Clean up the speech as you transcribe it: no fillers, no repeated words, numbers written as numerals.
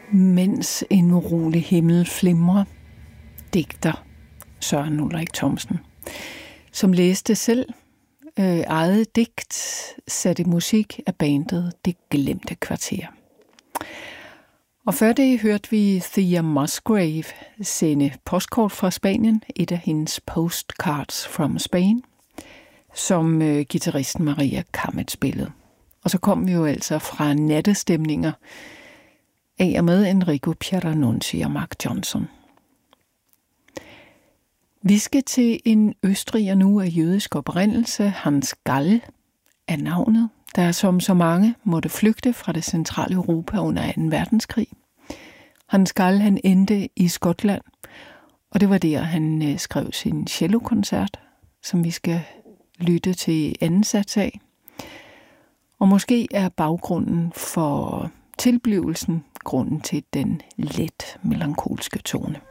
Mens en urolig himmel flimrer, digter Søren Ulrik Thomsen, som læste selv eget digt, satte musik af bandet Det Glemte Kvarter. Og før det hørte vi Thea Musgrave sende postkort fra Spanien, et af hendes postcards from Spain, som guitaristen Maria Kammet spillede. Og så kom vi jo altså fra nattestemninger af og med Enrico Pieranunzi og Mark Johnson. Vi skal til en østriger nu af jødisk oprindelse. Hans Gall er navnet, der som så mange måtte flygte fra det centrale Europa under 2. verdenskrig. Hans Gall, han endte i Skotland, og det var der, han skrev sin cellokoncert, som vi skal lytte til anden sats af. Og måske er baggrunden for tilblivelsen grunden til den let melankolske tone.